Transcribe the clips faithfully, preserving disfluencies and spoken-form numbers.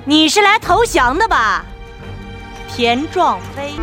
你是来投降的吧，田壮飞？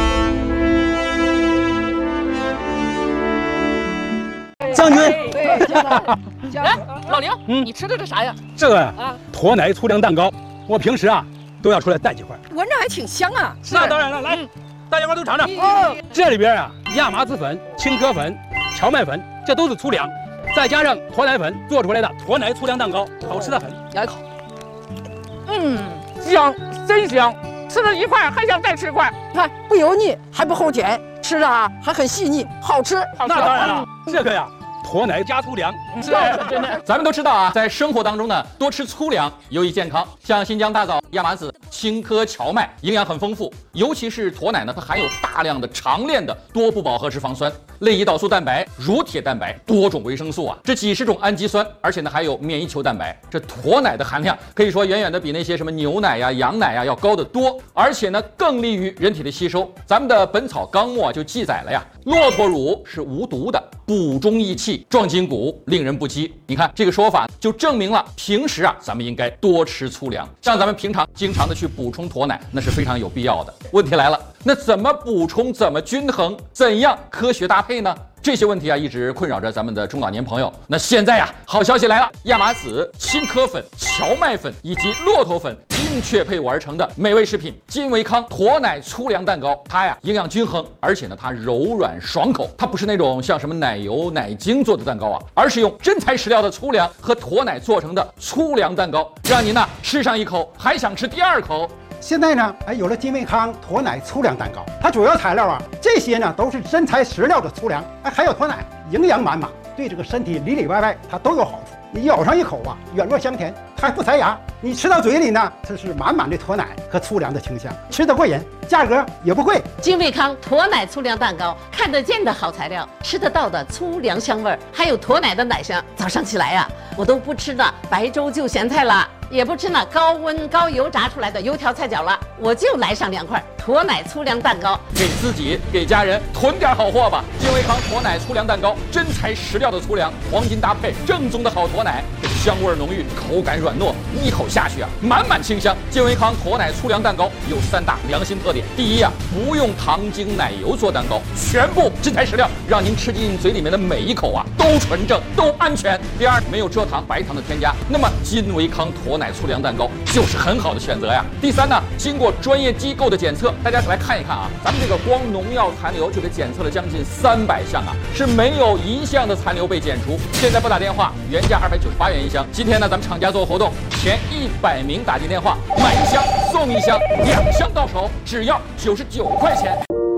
将军， 哎，老刘，嗯，你吃的这啥呀？ 这个啊，驼奶粗粮蛋糕，我平时啊都要出来带几块， 闻着还挺香啊。 那当然了，来，大家伙都尝尝。哦，这里边啊，亚麻籽粉、青稞粉、荞麦粉，这都是粗粮，再加上驼奶粉做出来的驼奶粗粮蛋糕，好吃的很。 咬一口，嗯，香，真香。吃了一块还想再吃一块，你看不油腻，还不齁甜，吃着啊还很细腻，好吃。 那当然了，这个呀。驼奶加粗粮， 是真的。咱们都知道啊，在生活当中呢，多吃粗粮有益健康。像新疆大枣、亚麻籽、青稞、荞麦，营养很丰富。尤其是驼奶呢，它含有大量的长链的多不饱和脂肪酸、类胰岛素蛋白、乳铁蛋白、多种维生素啊，这几十种氨基酸，而且呢还有免疫球蛋白。这驼奶的含量可以说远远的比那些什么牛奶呀、羊奶呀要高得多，而且呢更利于人体的吸收。咱们的《本草纲目》啊就记载了呀，骆驼乳是无毒的，补中益气。壮筋骨，令人不饥。你看这个说法就证明了，平时啊，咱们应该多吃粗粮。像咱们平常经常的去补充驼奶，那是非常有必要的。问题来了，那怎么补充？怎么均衡？怎样科学搭配呢？这些问题啊，一直困扰着咱们的中老年朋友。那现在呀、啊，好消息来了，亚麻籽、青稞粉、荞麦粉以及骆驼粉精确配伍而成的美味食品金维康驼奶粗粮蛋糕，它呀营养均衡，而且呢它柔软爽口，它不是那种像什么奶油、奶精做的蛋糕啊，而是用真材实料的粗粮和驼奶做成的粗粮蛋糕，让您呢吃上一口还想吃第二口。 现在呢，哎，有了金维康驼奶粗粮蛋糕，它主要材料啊，这些呢都是真材实料的粗粮，哎，还有驼奶，营养满满，对这个身体里里外外它都有好处。你咬上一口啊，软糯香甜，它还不塞牙。你吃到嘴里呢，这是满满的驼奶和粗粮的清香，吃得过瘾，价格也不贵。 金维康驼奶粗粮蛋糕，看得见的好材料，吃得到的粗粮香味儿，还有驼奶的奶香。早上起来呀、啊，我都不吃那白粥就咸菜了，也不吃那高温高油炸出来的油条菜饺了，我就来上两块驼奶粗粮蛋糕， 给自己给家人囤点好货吧。金维康驼奶粗粮蛋糕，真材实料的粗粮，黄金搭配，正宗的好驼奶，香味浓郁，口感软糯，一口下去啊，满满清香。金维康驼奶粗粮蛋糕有三大良心特点：第一啊，不用糖精奶油做蛋糕，全部真材实料，让您吃进嘴里面的每一口啊都纯正，都安全。第二，没有蔗糖、白糖的添加，那么金维康驼奶粗粮蛋糕就是很好的选择呀。第三呢，经过专业机构的检测，大家来看一看啊，咱们这个光农药残留就给检测了将近三百项啊，是没有一项的残留被检出。现在拨打电话，原价二百九十八元一箱，今天呢咱们厂家做活动，前一百名打进电话买一箱送一箱，两箱到手只要九十九块钱。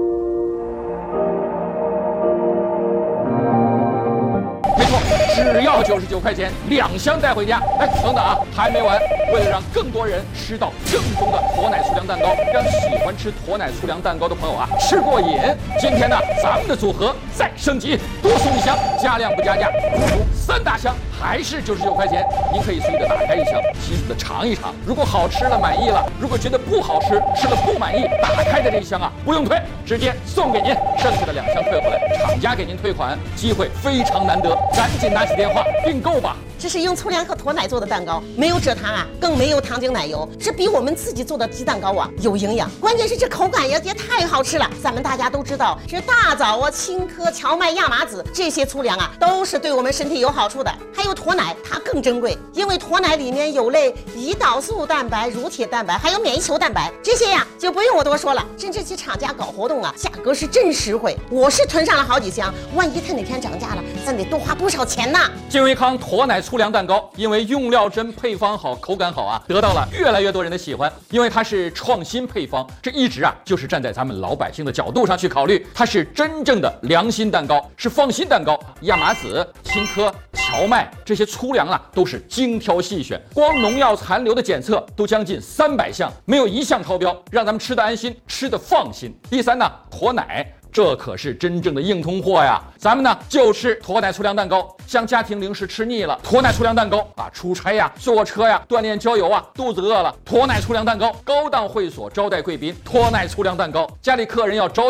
没错，只要九十九块钱，两箱带回家。哎，等等啊，还没完！为了让更多人吃到正宗的驼奶粗粮蛋糕，让喜欢吃驼奶粗粮蛋糕的朋友啊吃过瘾，今天呢，咱们的组合再升级，多送一箱，加量不加价，足足三大箱，还是九十九块钱。您可以随意的打开一箱，细细的尝一尝。如果好吃了满意了，如果觉得不好吃，吃了不满意，打开的这一箱啊不用退，直接送给您，剩下的两箱退回来，厂家给您退款，机会非常难得。赶紧拿起电话订购吧！ 这是用粗粮和驼奶做的蛋糕，没有蔗糖啊，更没有糖精奶油，这比我们自己做的鸡蛋糕啊有营养。关键是这口感也也太好吃了。咱们大家都知道，这大枣啊、青稞、荞麦、亚麻籽这些粗粮啊，都是对我们身体有好处的。还有驼奶，它更珍贵，因为驼奶里面有类胰岛素蛋白、乳铁蛋白，还有免疫球蛋白，这些呀就不用我多说了。甚至其厂家搞活动啊，价格是真实惠，我是囤上了好几箱，万一它哪天涨价了，咱得多花不少钱呢。 金维康驼奶粗粮蛋糕，因为用料真、配方好、口感好啊，得到了越来越多人的喜欢。因为它是创新配方，这一直啊就是站在咱们老百姓的角度上去考虑，它是真正的良心蛋糕，是放心蛋糕。亚麻籽、青稞、荞麦这些粗粮啊，都是精挑细选，光农药残留的检测都将近三百项，没有一项超标，让咱们吃得安心，吃得放心。第三呢，驼奶。这可是真正的硬通货呀！咱们呢就吃驼奶粗粮蛋糕，像家庭零食吃腻了，驼奶粗粮蛋糕啊，出差呀、坐车呀、锻炼郊游啊，肚子饿了，驼奶粗粮蛋糕，高档会所招待贵宾，驼奶粗粮蛋糕，家里客人要招待。